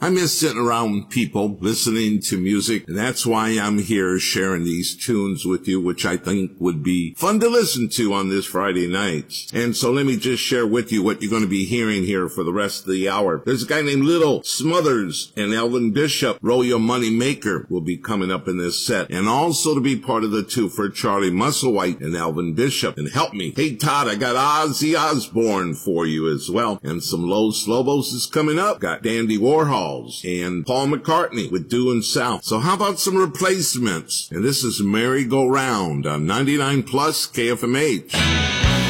I miss sitting around people, listening to music, and that's why I'm here sharing these tunes with you, which I think would be fun to listen to on this Friday night. And so let me just share with you what you're going to be hearing here for the rest of the hour. There's a guy named Little Smothers and Elvin Bishop. Roll Your Money Maker will be coming up in this set. And also to be part of the two for Charlie Musselwhite and Elvin Bishop. And help me. Hey, Todd, I got Ozzy Osbourne for you as well. And some Los Lobos is coming up. Got Dandy Warhols and Paul McCartney with Due South. So how about some replacements? And this is Merry Go Round on 99 Plus KFMH.